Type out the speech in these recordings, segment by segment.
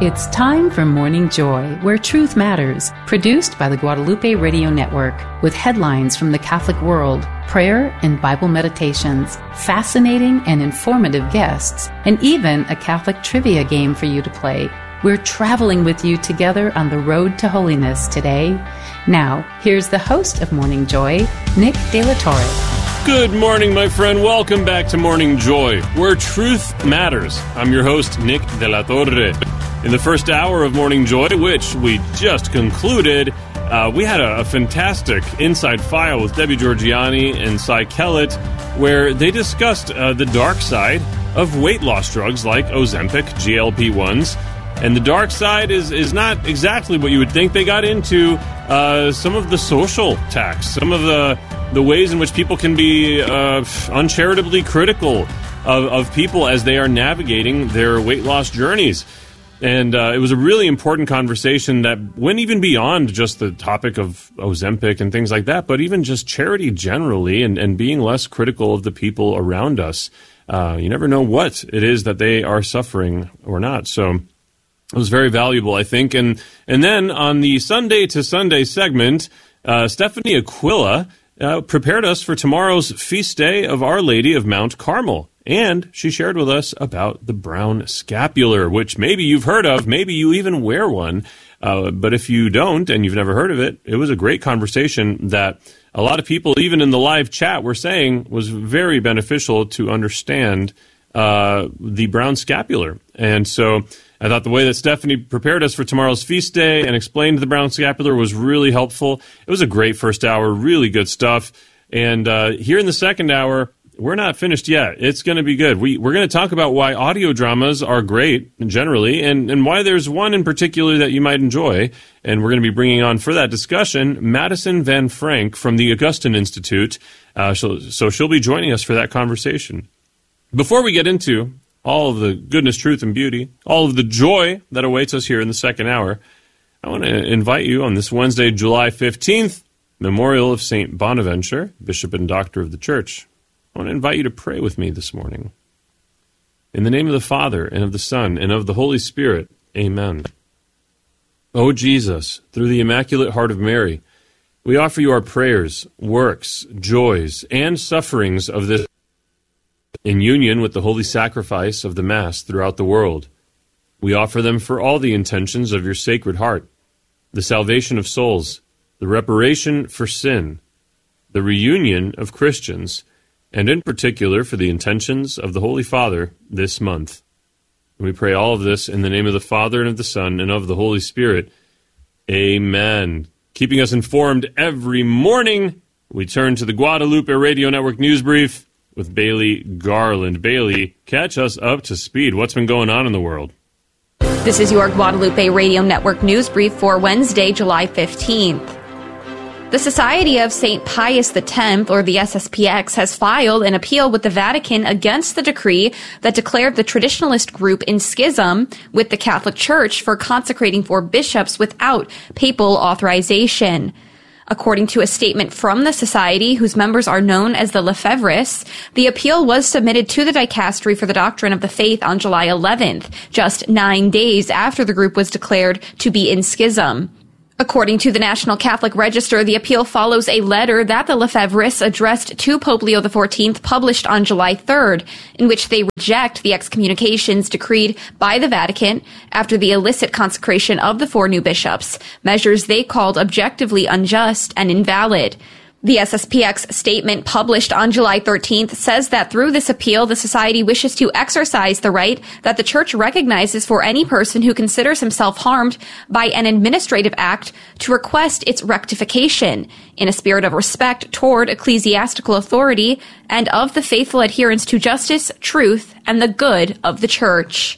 It's time for Morning Joy, where truth matters, produced by the Guadalupe Radio Network, with headlines from the Catholic world, prayer and Bible meditations, fascinating and informative guests, and even a Catholic trivia game for you to play. We're traveling with you together on the road to holiness today. Now, here's the host of Morning Joy, Nick De La Torre. Good morning, my friend. Welcome back to Morning Joy, where truth matters. I'm your host, Nick De La Torre. In the first hour of Morning Joy, which we just concluded, we had a fantastic Inside File with Debbie Georgiani and Cy Kellett, where they discussed the dark side of weight loss drugs like Ozempic, GLP-1s. And the dark side is not exactly what you would think. They got into some of the social tax, some of the ways in which people can be uncharitably critical of people as they are navigating their weight loss journeys. And it was a really important conversation that went even beyond just the topic of Ozempic and things like that, but even just charity generally and being less critical of the people around us. You never know what it is that they are suffering or not. So it was very valuable, I think. And then on the Sunday to Sunday segment, Stephanie Aquila prepared us for tomorrow's feast day of Our Lady of Mount Carmel. And she shared with us about the brown scapular, which maybe you've heard of, maybe you even wear one. But if you don't and you've never heard of it, it was a great conversation that a lot of people, even in the live chat, were saying was very beneficial to understand the brown scapular. And so I thought the way that Stephanie prepared us for tomorrow's feast day and explained the brown scapular was really helpful. It was a great first hour, really good stuff. And here in the second hour, we're not finished yet. It's going to be good. We're going to talk about why audio dramas are great generally and why there's one in particular that you might enjoy. And we're going to be bringing on for that discussion Madison Van Frank from the Augustine Institute. So she'll be joining us for that conversation. Before we get into all of the goodness, truth, and beauty, all of the joy that awaits us here in the second hour, I want to invite you on this Wednesday, July 15th, Memorial of St. Bonaventure, Bishop and Doctor of the Church. I want to invite you to pray with me this morning. In the name of the Father, and of the Son, and of the Holy Spirit, amen. O Jesus, through the Immaculate Heart of Mary, we offer you our prayers, works, joys, and sufferings of this in union with the holy sacrifice of the Mass throughout the world. We offer them for all the intentions of your Sacred Heart, the salvation of souls, the reparation for sin, the reunion of Christians, and in particular for the intentions of the Holy Father this month. And we pray all of this in the name of the Father, and of the Son, and of the Holy Spirit. Amen. Keeping us informed every morning, we turn to the Guadalupe Radio Network News Brief with Bailey Garland. Bailey, catch us up to speed. What's been going on in the world? This is your Guadalupe Radio Network News Brief for Wednesday, July 15th. The Society of St. Pius X, or the SSPX, has filed an appeal with the Vatican against the decree that declared the traditionalist group in schism with the Catholic Church for consecrating 4 bishops without papal authorization. According to a statement from the Society, whose members are known as the Lefebvres, the appeal was submitted to the Dicastery for the Doctrine of the Faith on July 11th, just 9 days after the group was declared to be in schism. According to the National Catholic Register, the appeal follows a letter that the Lefebvres addressed to Pope Leo XIV, published on July 3rd, in which they reject the excommunications decreed by the Vatican after the illicit consecration of the 4 new bishops, measures they called objectively unjust and invalid. The SSPX statement published on July 13th says that through this appeal, the Society wishes to exercise the right that the Church recognizes for any person who considers himself harmed by an administrative act to request its rectification in a spirit of respect toward ecclesiastical authority and of the faithful adherence to justice, truth, and the good of the Church.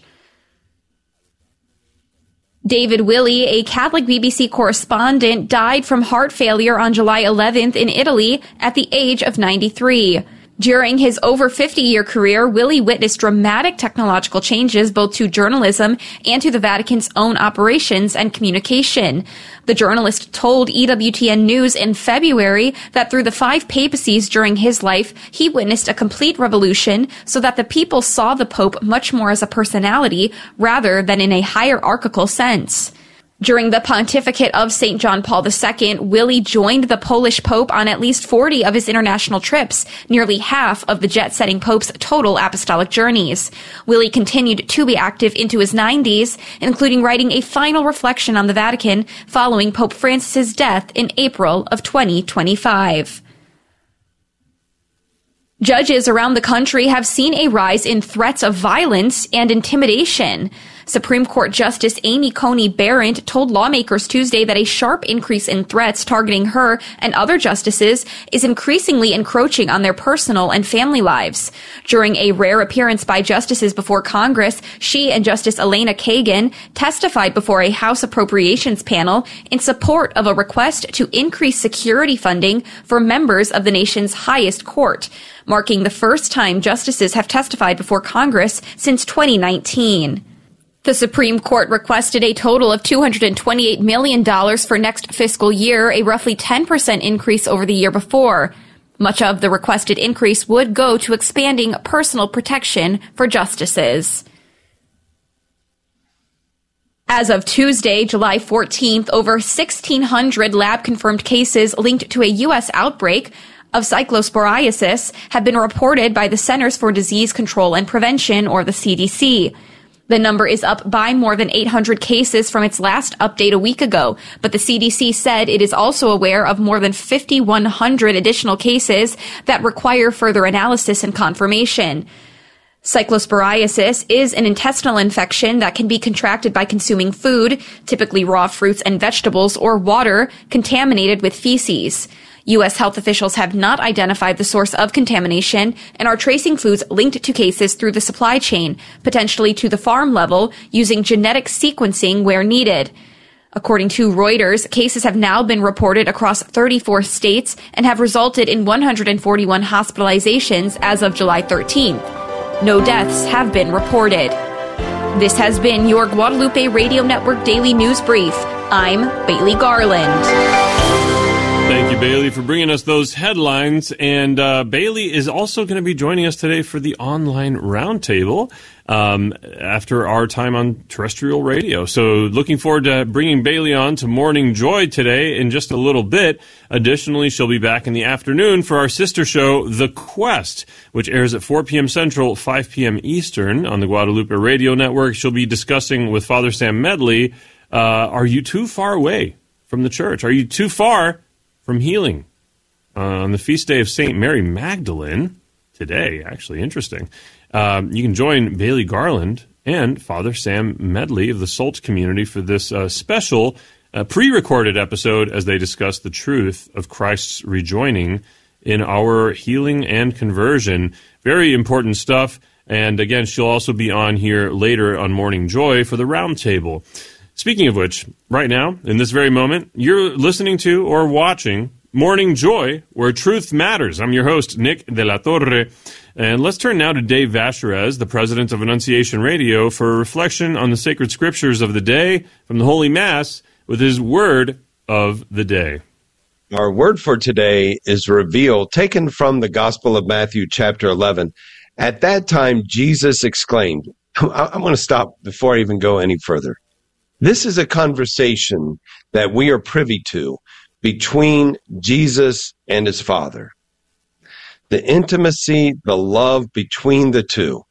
David Willey, a Catholic BBC correspondent, died from heart failure on July 11th in Italy at the age of 93. During his over 50-year career, Willie witnessed dramatic technological changes both to journalism and to the Vatican's own operations and communication. The journalist told EWTN News in February that through the 5 papacies during his life, he witnessed a complete revolution so that the people saw the Pope much more as a personality rather than in a hierarchical sense. During the pontificate of St. John Paul II, Willie joined the Polish Pope on at least 40 of his international trips, nearly half of the jet-setting Pope's total apostolic journeys. Willie continued to be active into his 90s, including writing a final reflection on the Vatican following Pope Francis's death in April of 2025. Judges around the country have seen a rise in threats of violence and intimidation. Supreme Court Justice Amy Coney Barrett told lawmakers Tuesday that a sharp increase in threats targeting her and other justices is increasingly encroaching on their personal and family lives. During a rare appearance by justices before Congress, she and Justice Elena Kagan testified before a House Appropriations panel in support of a request to increase security funding for members of the nation's highest court, marking the first time justices have testified before Congress since 2019. The Supreme Court requested a total of $228 million for next fiscal year, a roughly 10% increase over the year before. Much of the requested increase would go to expanding personal protection for justices. As of Tuesday, July 14th, over 1,600 lab-confirmed cases linked to a U.S. outbreak of cyclosporiasis have been reported by the Centers for Disease Control and Prevention, or the CDC. The number is up by more than 800 cases from its last update a week ago, but the CDC said it is also aware of more than 5,100 additional cases that require further analysis and confirmation. Cyclosporiasis is an intestinal infection that can be contracted by consuming food, typically raw fruits and vegetables, or water contaminated with feces. U.S. health officials have not identified the source of contamination and are tracing foods linked to cases through the supply chain, potentially to the farm level, using genetic sequencing where needed. According to Reuters, cases have now been reported across 34 states and have resulted in 141 hospitalizations as of July 13th. No deaths have been reported. This has been your Guadalupe Radio Network Daily News Brief. I'm Bailey Garland. Thank you, Bailey, for bringing us those headlines. And Bailey is also going to be joining us today for the online roundtable after our time on terrestrial radio. So looking forward to bringing Bailey on to Morning Joy today in just a little bit. Additionally, she'll be back in the afternoon for our sister show, The Quest, which airs at 4 p.m. Central, 5 p.m. Eastern on the Guadalupe Radio Network. She'll be discussing with Father Sam Medley, are you too far away from the church? Are you too far from healing? On the feast day of St. Mary Magdalene, today, actually, interesting. You can join Bailey Garland and Father Sam Medley of the Salt community for this special pre-recorded episode as they discuss the truth of Christ's rejoining in our healing and conversion. Very important stuff. And again, she'll also be on here later on Morning Joy for the roundtable. Speaking of which, right now, in this very moment, you're listening to or watching Morning Joy, where truth matters. I'm your host, Nick de la Torre. And let's turn now to Dave Vacherez, the president of Annunciation Radio, for a reflection on the sacred scriptures of the day from the Holy Mass with his word of the day. Our word for today is revealed, taken from the Gospel of Matthew, chapter 11. At that time, Jesus exclaimed, I'm going to stop before I even go any further. This is a conversation that we are privy to between Jesus and his Father. The intimacy, the love between the two.